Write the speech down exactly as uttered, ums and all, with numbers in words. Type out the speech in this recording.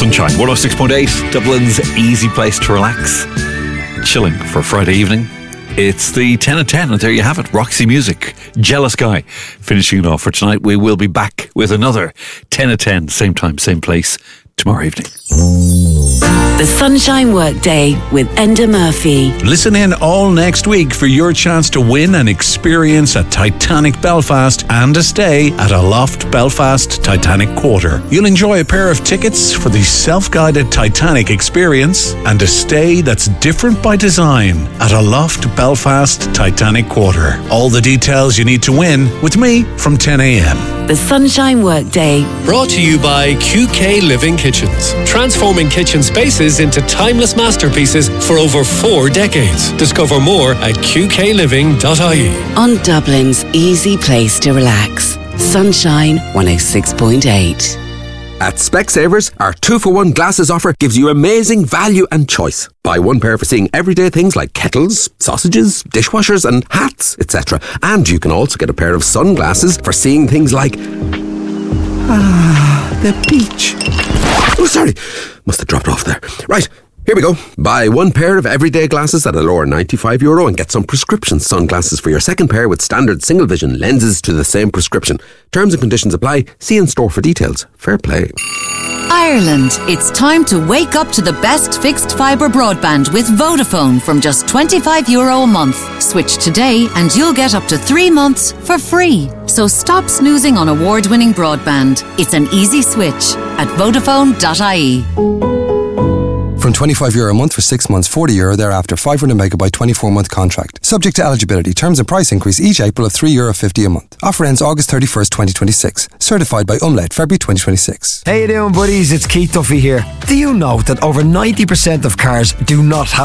Sunshine, one oh six point eight, Dublin's easy place to relax. Chilling for Friday evening. It's the ten at ten, and there you have it. Roxy Music, Jealous Guy. Finishing it off for tonight. We will be back with another ten at ten, same time, same place, tomorrow evening. The Sunshine Workday with Enda Murphy. Listen in all next week for your chance to win and experience a Titanic Belfast and a stay at a Loft Belfast Titanic Quarter. You'll enjoy a pair of tickets for the self-guided Titanic experience and a stay that's different by design at a Loft Belfast Titanic Quarter. All the details you need to win with me from ten a.m. The Sunshine Workday. Brought to you by Q K Living Kitchens. Transforming kitchen spaces into timeless masterpieces for over four decades. Discover more at q k living dot i e. On Dublin's easy place to relax. Sunshine one oh six point eight. At Specsavers, our two-for-one glasses offer gives you amazing value and choice. Buy one pair for seeing everyday things like kettles, sausages, dishwashers and hats, et cetera. And you can also get a pair of sunglasses for seeing things like... Ah, the beach. Oh, sorry. Must have dropped off there. Right. Here we go. Buy one pair of everyday glasses at a lower ninety-five euro and get some prescription sunglasses for your second pair with standard single vision lenses to the same prescription. Terms and conditions apply. See in store for details. Fair play. Ireland, it's time to wake up to the best fixed fibre broadband with Vodafone from just twenty-five euro a month. Switch today and you'll get up to three months for free. So stop snoozing on award-winning broadband. It's an easy switch at vodafone dot i e. From twenty-five euro a month for six months, forty euro thereafter, five hundred megabyte twenty-four month contract. Subject to eligibility. Terms and price increase each April of three euro fifty a month. Offer ends August thirty-first, twenty twenty-six. Certified by Umlaut, February twenty twenty-six. Hey you doing, buddies? It's Keith Duffy here. Do you know that over ninety percent of cars do not have